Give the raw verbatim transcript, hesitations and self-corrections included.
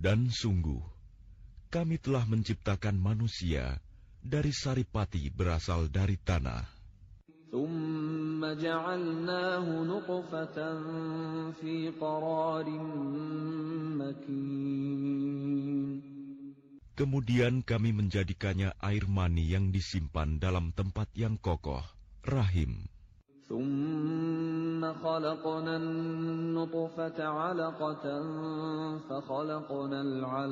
Dan sungguh, kami telah menciptakan manusia dari saripati berasal dari tanah. ثُمَّ جَعَلْنَاهُ نُطْفَةً فِي قَرَارٍ مَّكِينٍ. Kemudian kami menjadikannya air mani yang disimpan dalam tempat yang kokoh, rahim. ثُمَّ خَلَقْنَا النُّطْفَةَ عَلَقَةً فَخَلَقْنَا الْعَلَقَةَ